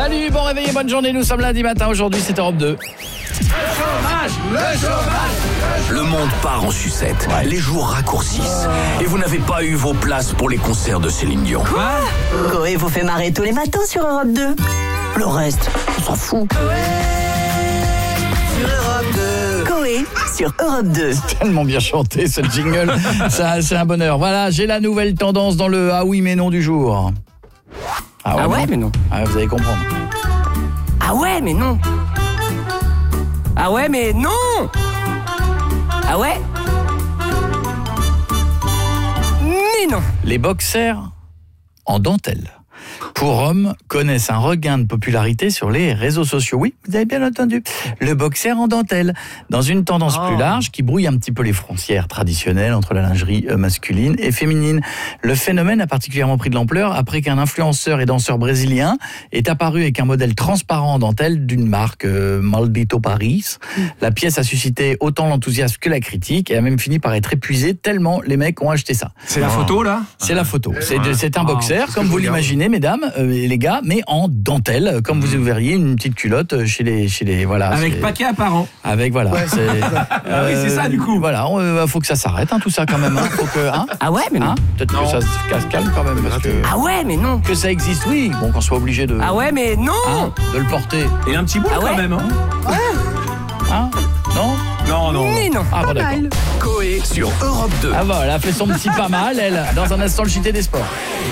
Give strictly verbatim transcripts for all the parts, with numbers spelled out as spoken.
Salut, bon réveil et bonne journée, nous sommes lundi matin, aujourd'hui c'est Europe deux. Le chômage, le chômage. Le monde part en sucette, ouais. Les jours raccourcissent et vous n'avez pas eu vos places pour les concerts de Céline Dion. Quoi ? Coé vous fait marrer tous les matins sur Europe deux. Le reste, on s'en fout. Sur Europe deux. Coé sur Europe deux. C'est tellement bien chanté ce jingle, ça, c'est un bonheur. Voilà, j'ai la nouvelle tendance dans le ah oui mais non du jour. Ah ouais, ah ouais mais non. Ah, vous allez comprendre. Ah ouais mais non. Ah ouais mais non. Ah ouais mais non. Les boxers en dentelle pour hommes connaissent un regain de popularité sur les réseaux sociaux. Oui, vous avez bien entendu. Le boxer en dentelle, dans une tendance oh. plus large qui brouille un petit peu les frontières traditionnelles entre la lingerie masculine et féminine. Le phénomène a particulièrement pris de l'ampleur après qu'un influenceur et danseur brésilien est apparu avec un modèle transparent en dentelle d'une marque euh, Maldito Paris. Mm. La pièce a suscité autant l'enthousiasme que la critique et a même fini par être épuisée tellement les mecs ont acheté ça. C'est oh. la photo là ? C'est la photo. C'est, de, c'est un boxer, oh. comme vous l'imaginez, mesdames euh, et les gars, mais en dentelle, comme mmh. vous verriez une petite culotte chez les, chez les voilà. Avec c'est... paquet apparent. Avec voilà. Ouais. C'est, euh, ah oui, c'est ça du coup. Voilà, il euh, faut que ça s'arrête, hein, tout ça quand même. Hein, faut que, hein, ah ouais, mais non. Hein, peut-être non. que ça se calme quand même. Parce que, ah ouais, mais non. Que ça existe, oui. Bon, qu'on soit obligé de. Ah ouais, mais non. Hein, de le porter. Et un petit bout ah ouais. quand même. Hein. Ouais. Hein non. Non, non. Mais non. Ah bon, d'accord. Coé sur Europe deux. Ah voilà, elle a fait son petit pas mal, elle. Dans un instant, le J T des sports.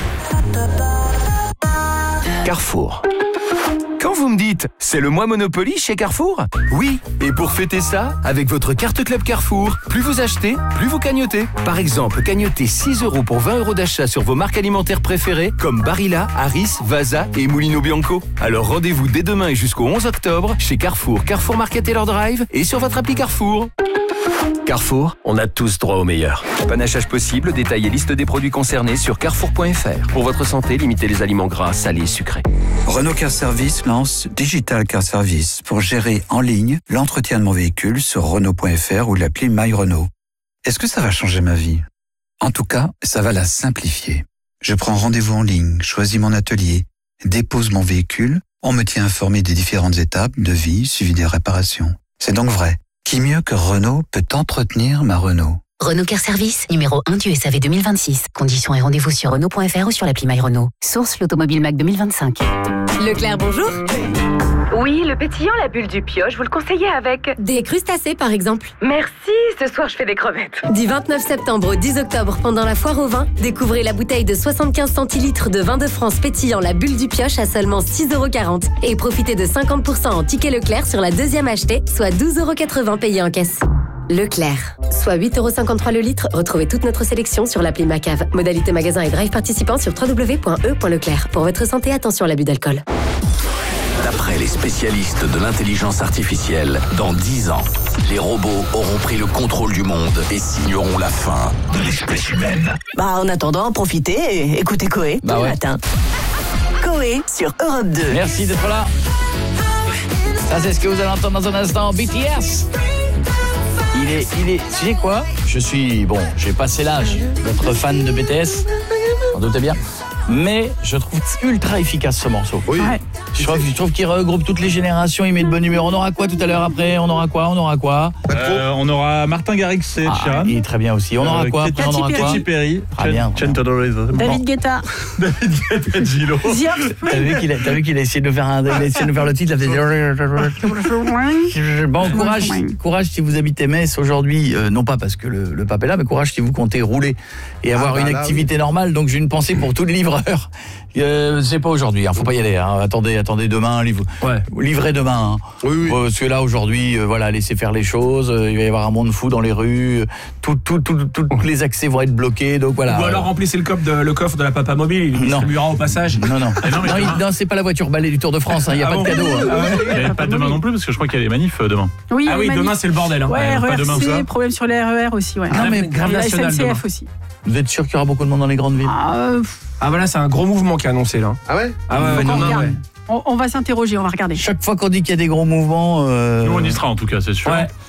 Carrefour. Quand vous me dites « c'est le mois Monopoly chez Carrefour », oui, et pour fêter ça, avec votre carte Club Carrefour, plus vous achetez, plus vous cagnotez. Par exemple, cagnotez six euros pour vingt euros d'achat sur vos marques alimentaires préférées comme Barilla, Harris, Vasa et Mulino Bianco. Alors rendez-vous dès demain et jusqu'au onze octobre chez Carrefour, Carrefour Market Taylor Drive et sur votre appli Carrefour. Carrefour, on a tous droit au meilleur. Panachage possible, détail et liste des produits concernés sur carrefour point f r. Pour votre santé, limitez les aliments gras, salés et sucrés. Renault Car Service lance Digital Car Service pour gérer en ligne l'entretien de mon véhicule sur Renault point f r ou l'appli My Renault. Est-ce que ça va changer ma vie ? En tout cas, ça va la simplifier. Je prends rendez-vous en ligne, choisis mon atelier, dépose mon véhicule, on me tient informé des différentes étapes de vie suivi des réparations. C'est donc vrai. Qui mieux que Renault peut entretenir ma Renault ? Renault Car Service, numéro un du S A V deux mille vingt-six. Conditions et rendez-vous sur Renault point f r ou sur l'appli My Renault. Source l'Automobile Mac deux mille vingt-cinq. Leclerc, bonjour. Oui, le pétillant, la bulle du pioche, vous le conseillez avec... Des crustacés, par exemple. Merci, ce soir je fais des crevettes. Du vingt-neuf septembre au dix octobre, pendant la foire au vin, découvrez la bouteille de soixante-quinze centilitres de vin de France pétillant la bulle du pioche à seulement six euros quarante. Et profitez de cinquante pour cent en ticket Leclerc sur la deuxième achetée, soit douze euros quatre-vingts payés en caisse. Leclerc, soit huit euros cinquante-trois le litre. Retrouvez toute notre sélection sur l'appli Macave. Modalité magasin et drive participant sur w w w point e point leclerc. Pour votre santé, attention à l'abus d'alcool. D'après les spécialistes de l'intelligence artificielle, dans dix ans, les robots auront pris le contrôle du monde et signeront la fin de l'espèce humaine. Bah, en attendant, profitez et écoutez Coé bah tous ouais. les matins. Coé sur Europe deux. Merci d'être là. Ça, c'est ce que vous allez entendre dans un instant. B T S. Il est, il est, tu sais quoi ? Je suis, bon, j'ai passé l'âge d'être fan de B T S, j'en doutais bien, mais je trouve ultra efficace ce morceau. Oui. Ouais. Je trouve, je trouve qu'il regroupe toutes les générations, il met de bonne humeur. On aura quoi tout à l'heure après ? On aura quoi ? On aura quoi ? euh, On aura Martin Garrix et ah, Sheeran. Il est très bien aussi. On aura euh, quoi Katy, après, on aura Katy Perry, David Guetta. David Guetta, Gilo. T'as vu qu'il a, t'as vu qu'il a essayé de faire un, il a essayé de faire le titre, il a fait... Bon, courage, courage si vous habitez Metz aujourd'hui, euh, non pas parce que le, le pape est là, mais courage si vous comptez rouler et avoir ah, bah, une là, activité oui. normale. Donc j'ai une pensée pour tous les livreurs. Euh, c'est pas aujourd'hui, hein, faut pas y aller. Hein. Attendez, attendez demain, livre, ouais. livrez demain. Hein. Oui, oui. Parce que là aujourd'hui, euh, voilà, laissez faire les choses. Euh, il va y avoir un monde fou dans les rues. Tous tout, tout, tout, tous les accès vont être bloqués. Donc voilà. Ou alors remplissez le coffre de, le coffre de la Papa Mobile, il distribuera au passage. Non, non, non, mais non, il, non c'est pas la voiture balai du Tour de France. Il hein, y a ah pas bon de cadeau. Hein. Ah ouais. Il n'y a pas demain non plus parce que je crois qu'il y a les manifs euh, demain. Oui, ah oui, demain c'est le bordel. Hein. Ouais, ouais R E R C, demain, ça. problème sur les R E R aussi. Ouais. Ah, non, mais grave national la S N C F demain. aussi. Vous êtes sûr qu'il y aura beaucoup de monde dans les grandes villes ? Ah, euh, ah voilà, c'est un gros mouvement qui est annoncé là. Ah ouais ? Ah ouais, ouais demain, ouais. On, on va s'interroger, on va regarder. Chaque fois qu'on dit qu'il y a des gros mouvements... Euh... Nous on y sera en tout cas, c'est sûr. Ouais.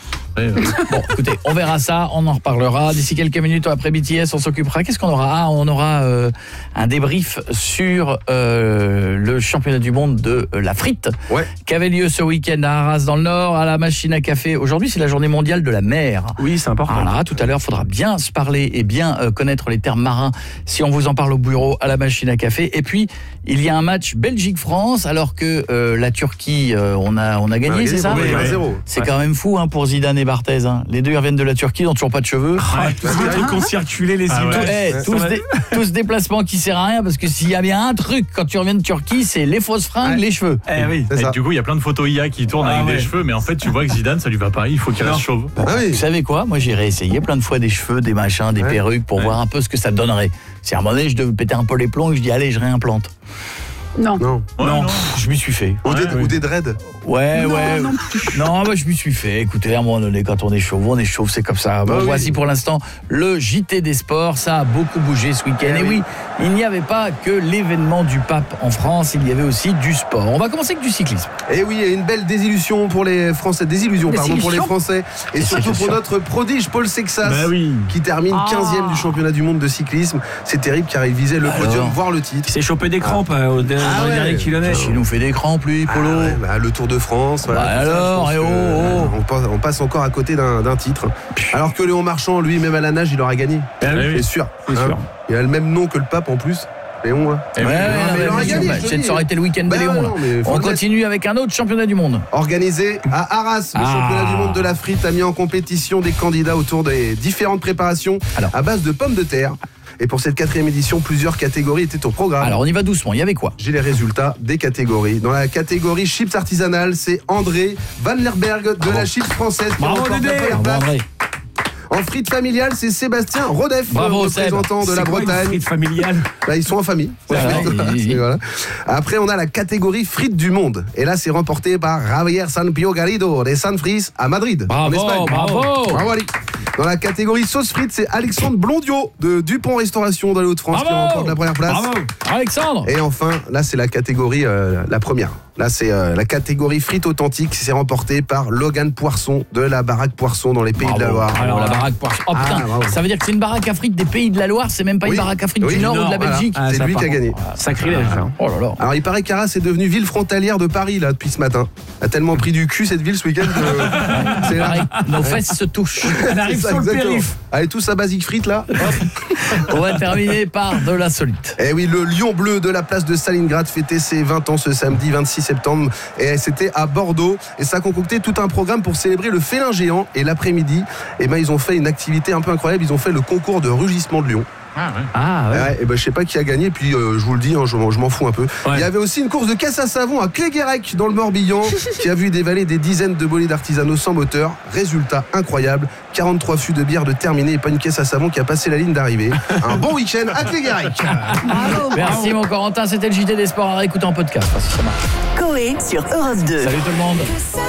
Ouais, ouais. Bon, écoutez, on verra ça, on en reparlera. D'ici quelques minutes, après B T S, on s'occupera. Qu'est-ce qu'on aura? Ah, on aura euh, un débrief sur euh, le championnat du monde de euh, la frite, ouais. qui avait lieu ce week-end à Arras dans le Nord, à la machine à café. Aujourd'hui, c'est la journée mondiale de la mer. Oui, c'est important. Voilà, tout à l'heure, il faudra bien se parler et bien euh, connaître les termes marins si on vous en parle au bureau, à la machine à café. Et puis, il y a un match Belgique-France, alors que euh, la Turquie, euh, on, a, on a gagné, ouais, c'est ça? Oui, ouais. un zéro. C'est ouais. quand même fou hein, pour Zidane et Barthez. Hein. Les deux, ils reviennent de la Turquie, ils n'ont toujours pas de cheveux. Ah, tous les trucs qui ont circulé, les Ah, images. ouais. Hey, tout, ce dé, tout ce déplacement qui sert à rien, parce que s'il y a bien un truc quand tu reviens de Turquie, c'est les fausses fringues, Ouais. les cheveux. Eh oui. Et du coup, il y a plein de photos I A qui tournent Ah, avec ouais. des cheveux, mais en fait, tu vois que Zidane, ça lui va pas. Il faut qu'il reste chauve. Ah oui. Vous savez quoi? Moi, j'ai réessayé plein de fois des cheveux, des machins, des Ouais. perruques pour Ouais. voir un peu ce que ça donnerait. Si à un moment donné, je devais péter un peu les plombs et je dis, allez, je réimplante. Non. Non. Ouais, non, non. pff, je m'y suis fait. Ou, des, Ouais, ou des dreads. Ouais, Non, ouais. non Non, bah, je m'y suis fait. Écoutez, à un moment donné, quand on est chauve, on est chauve, c'est comme ça. Bon, Bah oui. voici pour l'instant le J T des sports. Ça a beaucoup bougé ce week-end. Eh Et oui. oui, il n'y avait pas que l'événement du pape en France, il y avait aussi du sport. On va commencer avec du cyclisme. Et oui, et une belle désillusion pour les Français, désillusion pardon pour les Désillusion. Français et surtout pour Désillusion. notre prodige Paul Sexas Bah oui. qui termine Ah. quinzième du championnat du monde de cyclisme. C'est terrible car il visait le Alors. podium, voire le titre. Il s'est chopé des crampes euh, au, dans Ah les ouais. derniers kilomètres. Il nous fait des crampes, lui, Polo. Ah ouais, bah, le Tour de France. Voilà, Bah tout ça, alors, je pense eh que, oh, euh, oh. On, passe, on passe encore à côté d'un d'un titre. Alors que Léon Marchand, lui, même à la nage, il aura gagné. Ah oui. C'est sûr. C'est hein. sûr. Il a le même nom que le pape en plus. Léon, là. Ouais, ouais, mais non, il mais aura bien gagné, sûr, je te bah, dis. ça aurait été le week-end de Bah Léon. ouais, là. non, mais faut On le continue avec un autre championnat du monde. Organisé à Arras, le Ah. championnat du monde de la frite a mis en compétition des candidats autour des différentes préparations Alors. à base de pommes de terre. Et pour cette quatrième édition, plusieurs catégories étaient au programme. Alors, on y va doucement. Il y avait quoi? J'ai les résultats des catégories. Dans la catégorie chips artisanales, c'est André Van Lerberg de Bravo. la chips française qui Bravo, remporte la Dédé. première Bravo, place. André. En frites familiales, c'est Sébastien Rodef, Bravo, représentant Seb. de la C'est quoi une Bretagne. frite familiale? Là, ils sont en famille. C'est vrai, il- il- Voilà. Après, on a la catégorie frites du monde. Et là, c'est remporté par Javier San Pio Garrido de San Fris à Madrid, Bravo, en Espagne. bravo. Bravo, Ali. Dans la catégorie sauce frites, c'est Alexandre Blondiot de Dupont Restauration dans les Hauts-de-France qui Bravo. remporte la première place. Bravo. Alexandre. Et enfin, là, c'est la catégorie, euh, la première. Là, c'est euh, la catégorie frites authentiques. C'est remporté par Logan Poisson de la baraque Poisson dans les Pays de la Loire. Alors, la baraque Poisson. Oh Ah, putain, bravo. ça veut dire que c'est une baraque à frites des Pays de la Loire, c'est même pas Oui. une baraque à frites Oui, du Nord du ou de la Nord, Belgique. voilà. Ah, C'est ça, lui qui a par gagné. Sacrilège. hein. Oh là là. Alors, il paraît qu'Arras est devenue ville frontalière de Paris là depuis ce matin. A tellement pris du cul cette ville ce week-end que c'est Pareil, nos fesses se touchent. Elle arrive C'est ça, sur le exactement. périph'. Allez tous à Basique Frites là. On va terminer par de l'insolite. Eh oui, le Lion Bleu de la place de Stalingrad fêtait ses vingt ans ce samedi vingt-six septembre. Et c'était à Bordeaux. Et ça a concocté tout un programme pour célébrer le félin géant. Et l'après-midi, eh ben, ils ont fait une activité un peu incroyable. Ils ont fait le concours de rugissement de lion. Ah ouais. Ah ouais. Ouais, et ben, je sais pas qui a gagné, puis euh, je vous le dis, hein, je, m'en- je m'en fous un peu. Ouais. Il y avait aussi une course de caisse à savon à Cléguérec dans le Morbihan qui a vu dévaler des dizaines de bolides artisanaux sans moteur. Résultat incroyable, quarante-trois fûts de bière de terminé et pas une caisse à savon qui a passé la ligne d'arrivée. Un bon week-end à Cléguérec. Merci mon Corentin, c'était le J T des sports à réécouter en podcast. Si ça marche. Coé sur Europe deux. Salut tout le monde.